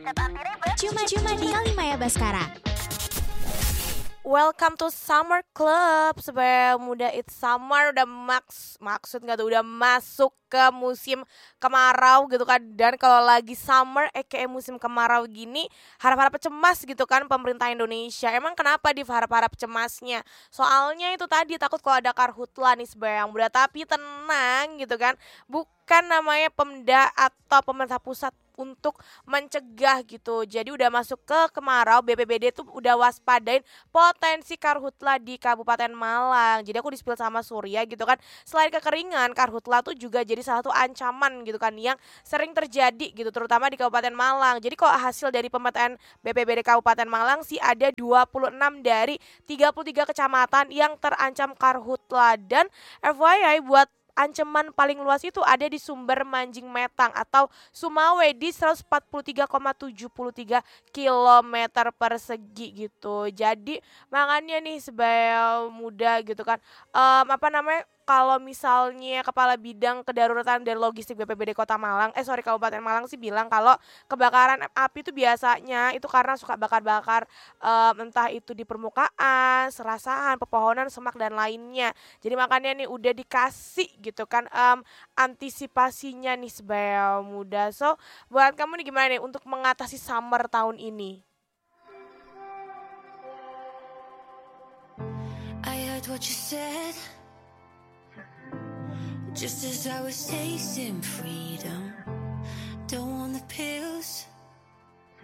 Cuma di Kalimaya Baskara. Welcome to Summer Club. Supaya muda it's summer udah maksud nggak tuh udah masuk ke musim kemarau gitu kan. Dan kalau lagi summer kayak musim kemarau gini, harap-harap cemas gitu kan pemerintah Indonesia. Emang kenapa di harap-harap cemasnya? Soalnya itu tadi takut kalau ada karhutla nih sebenarnya yang muda, tapi tenang gitu kan. Bukan namanya Pemda atau pemerintah pusat untuk mencegah gitu. Jadi udah masuk ke kemarau, BPBD tuh udah waspadain potensi karhutla di Kabupaten Malang. Jadi aku di-spill sama Surya gitu kan. Selain kekeringan, karhutla tuh juga jadi salah satu ancaman gitu kan yang sering terjadi gitu terutama di Kabupaten Malang. Jadi kok hasil dari pemetaan BPBD Kabupaten Malang sih ada 26 dari 33 kecamatan yang terancam karhutla. Dan FYI buat ancaman paling luas itu ada di Sumber Manjing Metang atau Sumawe di 143,73 kilometer persegi gitu. Jadi makanya nih sebagai muda gitu kan, kalau misalnya Kepala Bidang Kedaruratan dan Logistik BPBD Kota Malang, Kabupaten Malang sih bilang kalau kebakaran api itu biasanya itu karena suka bakar-bakar, entah itu di permukaan, serasahan, pepohonan, semak dan lainnya. Jadi makanya nih udah dikasih gitu kan, antisipasinya nih sebagai muda. So buat kamu nih gimana nih untuk mengatasi summer tahun ini? I heard what you said, just as I was tasting freedom. Don't want the pills,